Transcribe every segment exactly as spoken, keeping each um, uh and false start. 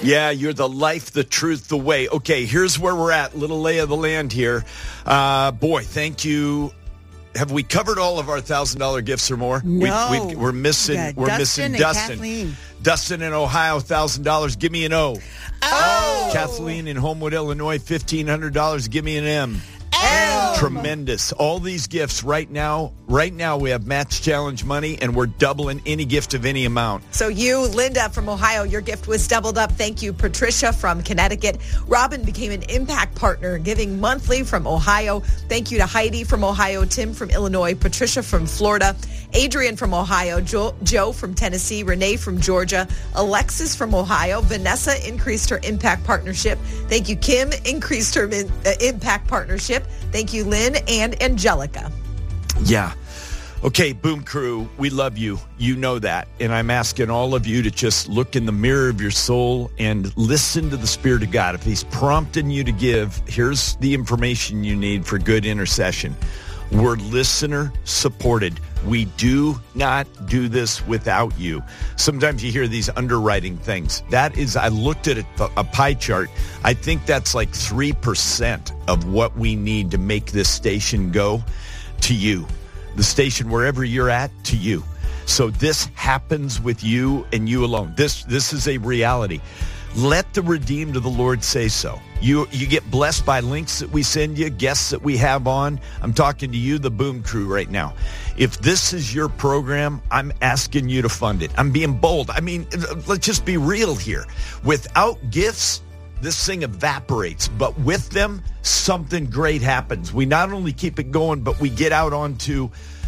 Yeah, you're the life, the truth, the way. Okay, here's where we're at. Little lay of the land here. Uh, boy, thank you. Have we covered all of our one thousand dollars gifts or more? No. We, we, we're missing, yeah, we're Dustin missing and Dustin. Kathleen. Dustin in Ohio, one thousand dollars. Give me an O. Oh! Kathleen in Homewood, Illinois, fifteen hundred dollars. Give me an M. Oh! Tremendous. All these gifts right now, right now we have Match Challenge money, and we're doubling any gift of any amount. So you, Linda from Ohio, your gift was doubled up. Thank you. Patricia from Connecticut. Robin became an impact partner, giving monthly from Ohio. Thank you to Heidi from Ohio, Tim from Illinois, Patricia from Florida, Adrian from Ohio, Joe, Joe from Tennessee, Renee from Georgia, Alexis from Ohio, Vanessa increased her impact partnership. Thank you, Kim increased her min, uh, impact partnership. Thank you, Lynn and Angelica. Yeah. Okay, Boom Crew, we love you. You know that. And I'm asking all of you to just look in the mirror of your soul and listen to the Spirit of God. If he's prompting you to give, here's the information you need for good intercession. We're listener supported. We do not do this without you. Sometimes you hear these underwriting things. That is, I looked at a, a pie chart. I think that's like three percent of what we need to make this station go to you. The station, wherever you're at, to you. So this happens with you and you alone. This, this is a reality. Let the redeemed of the Lord say so. You you get blessed by links that we send you, guests that we have on. I'm talking to you, the Boom Crew, right now. If this is your program, I'm asking you to fund it. I'm being bold. I mean, let's just be real here. Without gifts, this thing evaporates. But with them, something great happens. We not only keep it going, but we get out onto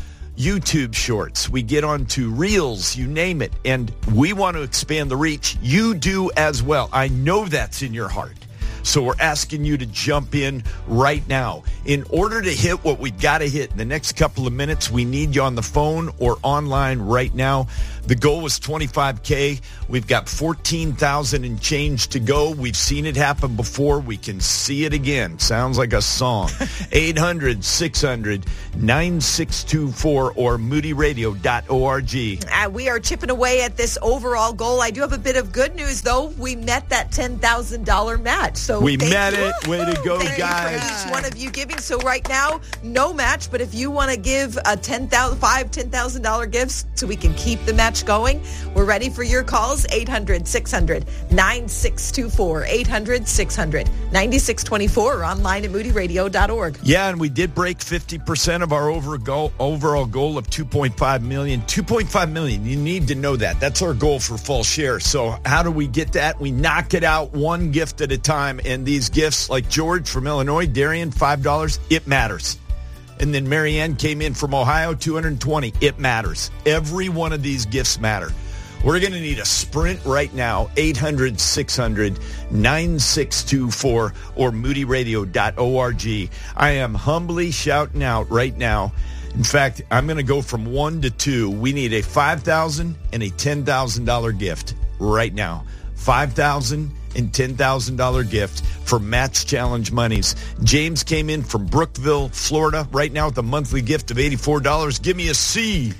YouTube shorts, we get onto reels, you name it, and we want to expand the reach. You do as well. I know that's in your heart. So we're asking you to jump in right now. In order to hit what we've got to hit in the next couple of minutes, we need you on the phone or online right now. The goal was twenty-five K. We've got fourteen thousand and change to go. We've seen it happen before. We can see it again. Sounds like a song. eight hundred, six hundred, nine six two four or moody radio dot org. Uh, we are chipping away at this overall goal. I do have a bit of good news, though. We met that ten thousand dollars match. So we met you. it. Way to go, thank guys. You for each one of you giving. So right now, no match. But if you want to give a ten thousand, five ten thousand dollars gifts so we can keep the match going, we're ready for your calls. eight hundred, six hundred, nine six two four. eight hundred, six hundred, nine six two four or online at moody radio dot org. Yeah, and we did break fifty percent of our over goal, overall goal of two point five million dollars. two point five million dollars. You need to know that. That's our goal for Fall Share. So how do we get that? We knock it out one gift at a time. And these gifts, like George from Illinois, Darian, five dollars, it matters. And then Marianne came in from Ohio, two hundred twenty dollars. It matters. Every one of these gifts matter. We're going to need a sprint right now, eight hundred, six hundred, nine six two four or moody radio dot org. I am humbly shouting out right now. In fact, I'm going to go from one to two. We need a five thousand dollars and a ten thousand dollars gift right now. five thousand dollars and ten thousand dollars gift for Match Challenge monies. James came in from Brookville, Florida, right now with a monthly gift of eighty-four dollars. Give me a C.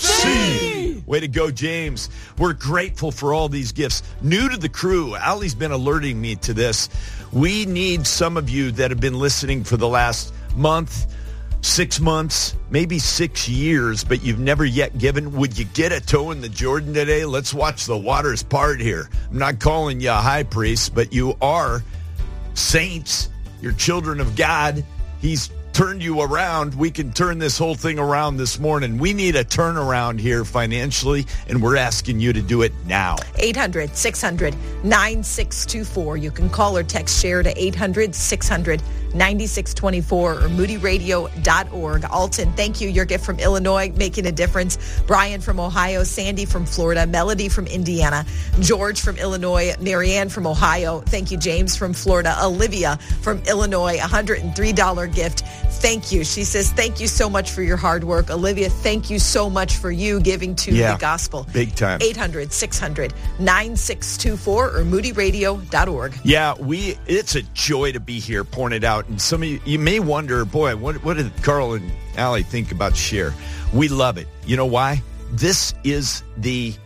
C. Way to go, James. We're grateful for all these gifts. New to the crew, Allie's been alerting me to this. We need some of you that have been listening for the last month, six months, maybe six years, but you've never yet given. Would you get a toe in the Jordan today? Let's watch the waters part here. I'm not calling you a high priest, but you are saints. You're children of God. He's turned you around. We can turn this whole thing around this morning. We need a turnaround here financially, and we're asking you to do it now. eight hundred, six hundred, nine six two four. You can call or text share to eight hundred, six hundred, nine six two four or moody radio dot org. Alton, thank you. Your gift from Illinois, making a difference. Brian from Ohio, Sandy from Florida, Melody from Indiana, George from Illinois, Marianne from Ohio. Thank you, James from Florida, Olivia from Illinois, one hundred three dollars gift. Thank you. She says, thank you so much for your hard work. Olivia, thank you so much for you giving to yeah, the gospel. Big time. eight hundred, six hundred, nine six two four or moody radio dot org. Yeah, we. It's a joy to be here, pouring it out. And some of you, you may wonder, boy, what, what did Carl and Allie think about Share? We love it. You know why? This is the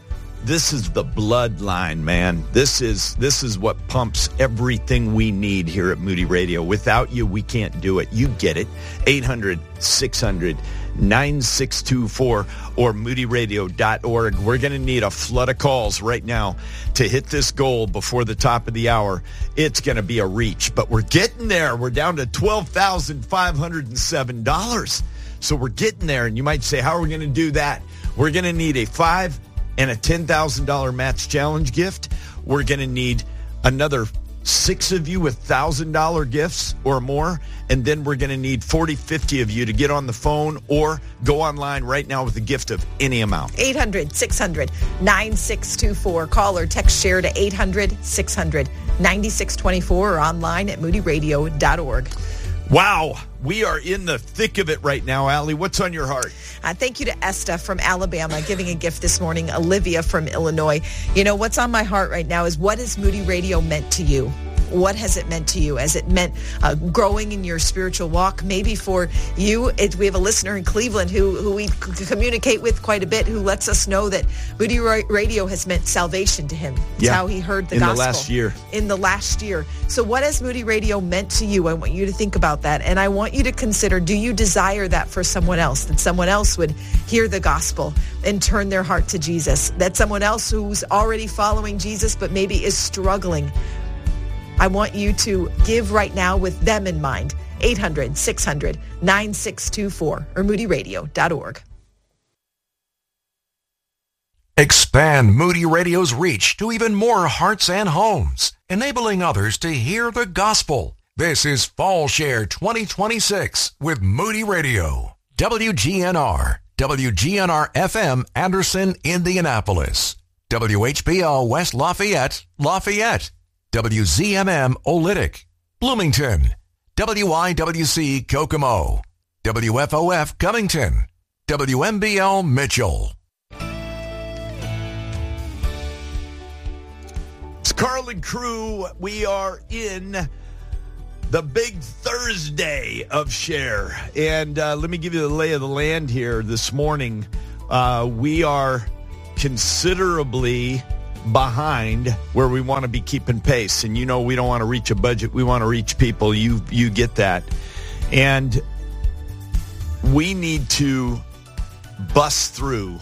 this is the bloodline, man. This is this is what pumps everything we need here at Moody Radio. Without you, we can't do it. You get it. eight hundred, six hundred, nine six two four or moody radio dot org. We're going to need a flood of calls right now to hit this goal before the top of the hour. It's going to be a reach, but we're getting there. We're down to twelve thousand five hundred seven dollars. So we're getting there, and you might say, how are we going to do that? We're going to need a five and a ten thousand dollars match challenge gift. We're going to need another six of you with one thousand dollars gifts or more. And then we're going to need forty, fifty of you to get on the phone or go online right now with a gift of any amount. eight hundred, six hundred, nine six two four. Call or text share to eight hundred, six hundred, nine six two four or online at moody radio dot org. Wow, we are in the thick of it right now. Allie, what's on your heart? Uh, thank you to Esther from Alabama giving a gift this morning. Olivia from Illinois. You know, what's on my heart right now is, what has Moody Radio meant to you? What has it meant to you? Has it meant uh, growing in your spiritual walk? Maybe for you, it, we have a listener in Cleveland who, who we c- communicate with quite a bit, who lets us know that Moody Radio has meant salvation to him. It's yeah. how he heard the in gospel. In the last year. In the last year. So what has Moody Radio meant to you? I want you to think about that. And I want you to consider, do you desire that for someone else? That someone else would hear the gospel and turn their heart to Jesus? That someone else who's already following Jesus but maybe is struggling? I want you to give right now with them in mind. eight hundred, six hundred, nine six two four or moody radio dot org. Expand Moody Radio's reach to even more hearts and homes, enabling others to hear the gospel. This is Fall Share twenty twenty-six with Moody Radio. W G N R, W G N R F M, Anderson, Indianapolis. W H B O West Lafayette, Lafayette. W Z M M Olytic, Bloomington. W I W C Kokomo. W F O F Covington. W M B L Mitchell. It's Carl and crew. We are in the big Thursday of Share. And uh, let me give you the lay of the land here this morning. Uh, we are considerably behind where we want to be keeping pace. And you know, we don't want to reach a budget. We want to reach people. You you get that. And we need to bust through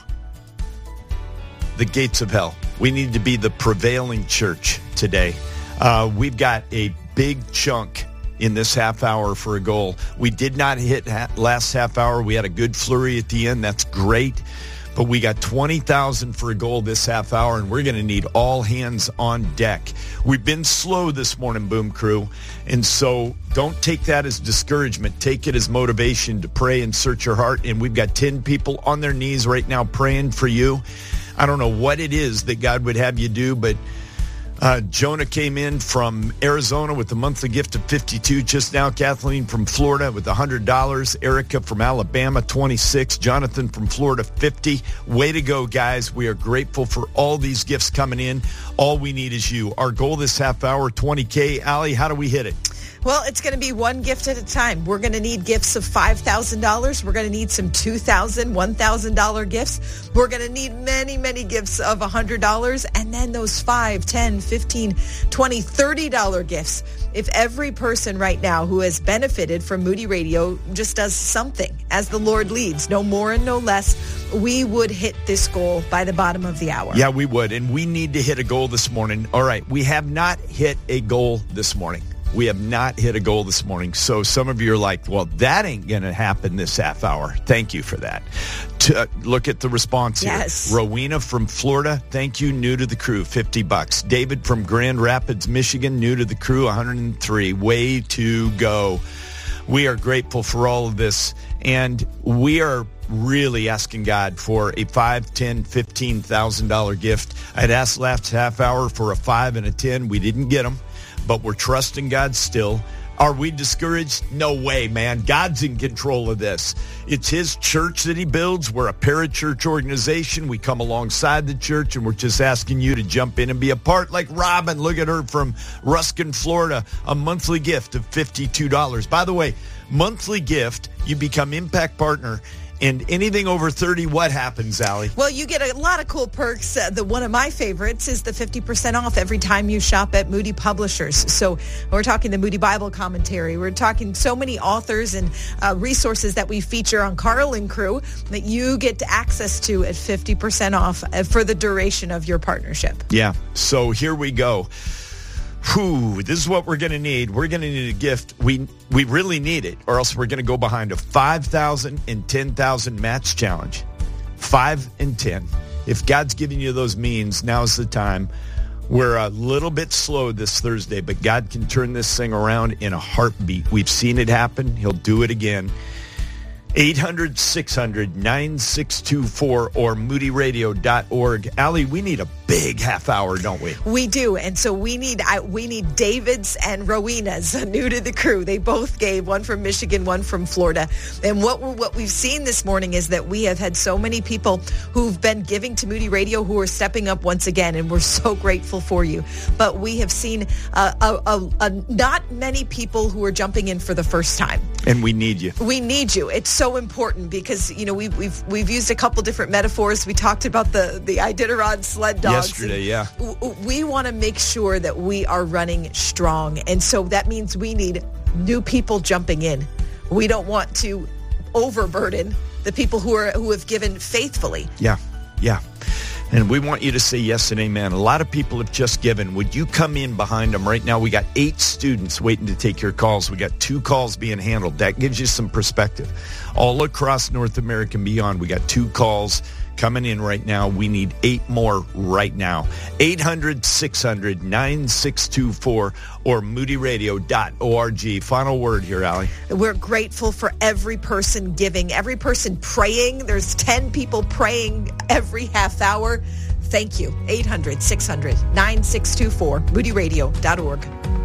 the gates of hell. We need to be the prevailing church today. Uh, we've got a big chunk in this half hour for a goal. We did not hit ha- last half hour. We had a good flurry at the end. That's great. But we got twenty thousand for a goal this half hour, and we're going to need all hands on deck. We've been slow this morning, Boom Crew, and so don't take that as discouragement. Take it as motivation to pray and search your heart. And we've got ten people on their knees right now praying for you. I don't know what it is that God would have you do, but Uh, Jonah came in from Arizona with a monthly gift of fifty-two just now. Kathleen from Florida with one hundred dollars. Erica from Alabama, twenty-six. Jonathan from Florida, fifty. Way to go, guys. We are grateful for all these gifts coming in. All we need is you. Our goal this half hour, twenty K. Allie, how do we hit it? Well, it's going to be one gift at a time. We're going to need gifts of five thousand dollars. We're going to need some two thousand dollars, one thousand dollars gifts. We're going to need many, many gifts of one hundred dollars. And then those five, ten, fifteen, twenty, thirty dollars gifts. If every person right now who has benefited from Moody Radio just does something as the Lord leads, no more and no less, we would hit this goal by the bottom of the hour. Yeah, we would. And we need to hit a goal this morning. All right, we have not hit a goal this morning. We have not hit a goal this morning. So some of you are like, well, that ain't going to happen this half hour. Thank you for that. To, uh, look at the response here. Yes. Rowena from Florida, thank you, new to the crew, fifty bucks. David from Grand Rapids, Michigan, new to the crew, one hundred three. Way to go. We are grateful for all of this. And we are really asking God for a five, ten, fifteen thousand dollars gift. I'd asked last half hour for a five and a ten. We didn't get them. But we're trusting God still. Are we discouraged? No way, man. God's in control of this. It's his church that he builds. We're a parachurch organization. We come alongside the church, and we're just asking you to jump in and be a part. Like Robin, look at her from Ruskin, Florida, a monthly gift of fifty-two dollars. By the way, monthly gift, you become Impact Partner, And anything over thirty, what happens, Allie? Well, you get a lot of cool perks. Uh, the one of my favorites is the fifty percent off every time you shop at Moody Publishers. So we're talking the Moody Bible commentary. We're talking so many authors and uh, resources that we feature on Carl and Crew that you get access to at fifty percent off for the duration of your partnership. Yeah. So here we go. Whew, this is what we're going to need. We're going to need a gift. We we really need it, or else we're going to go behind a five thousand and ten thousand match challenge. five and ten. If God's giving you those means, now's the time. We're a little bit slow this Thursday, but God can turn this thing around in a heartbeat. We've seen it happen. He'll do it again. eight hundred, six hundred, nine six two four or moody radio dot org. Allie, we need a big half hour, don't we? We do, and so we need I, we need David's and Rowena's new to the crew. They both gave, one from Michigan, one from Florida. And what we're, what we've seen this morning is that we have had so many people who've been giving to Moody Radio who are stepping up once again, and we're so grateful for you. But we have seen uh, a, a, a, not many people who are jumping in for the first time. And we need you. We need you. It's so important because, you know, we've we've we've used a couple different metaphors. We talked about the the Iditarod sled dogs yesterday. Yeah, we want to make sure that we are running strong, and so that means we need new people jumping in. We don't want to overburden the people who are who have given faithfully. Yeah, yeah. And we want you to say yes and amen. A lot of people have just given. Would you come in behind them right now? We got eight students waiting to take your calls. We got two calls being handled. That gives you some perspective. All across North America and beyond, we got two calls coming in right now. We need eight more right now. eight hundred, six hundred, nine six two four or moody radio dot org. Final word here, Allie. We're grateful for every person giving, every person praying. There's ten people praying every half hour. Thank you. eight hundred, six hundred, nine six two four, moody radio dot org.